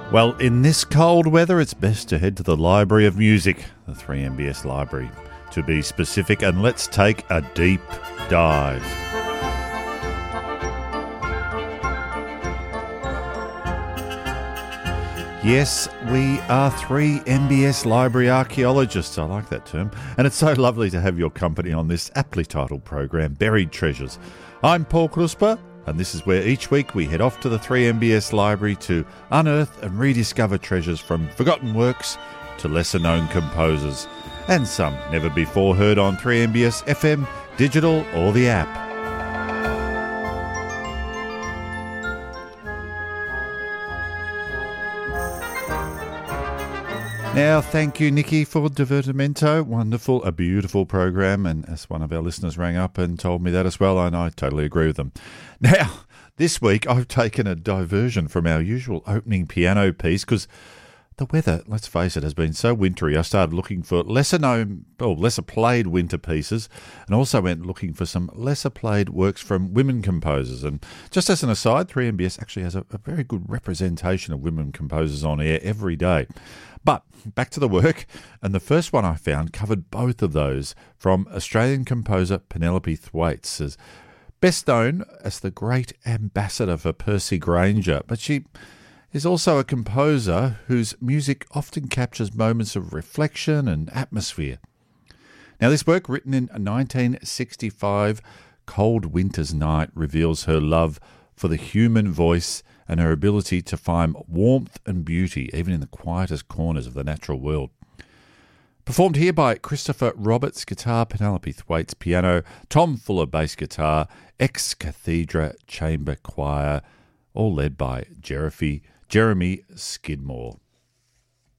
Well, in this cold weather, it's best to head to the Library of Music, the 3MBS Library, to be specific, and let's take a deep dive. Yes, we are 3MBS Library archaeologists. I like that term. And it's so lovely to have your company on this aptly titled program, Buried Treasures. I'm Paul Krusper, and this is where each week we head off to the 3MBS Library to unearth and rediscover treasures from forgotten works to lesser-known composers, and some never before heard on 3MBS FM, digital or the app. Now, thank you, Nikki, for Divertimento. Wonderful, a beautiful program. And as one of our listeners rang up and told me that as well, and I totally agree with them. Now, this week I've taken a diversion from our usual opening piano piece because the weather, let's face it, has been so wintry. I started looking for lesser played winter pieces, and also went looking for some lesser played works from women composers. And just as an aside, 3MBS actually has a very good representation of women composers on air every day. But back to the work, and the first one I found covered both of those, from Australian composer Penelope Thwaites, as best known as the great ambassador for Percy Grainger, but she is also a composer whose music often captures moments of reflection and atmosphere. Now, this work, written in 1965, Cold Winter's Night, reveals her love for the human voice and her ability to find warmth and beauty even in the quietest corners of the natural world. Performed here by Christopher Roberts, guitar, Penelope Thwaites, piano, Tom Fuller, bass guitar, Ex Cathedra Chamber Choir, all led by Jeremy Skidmore.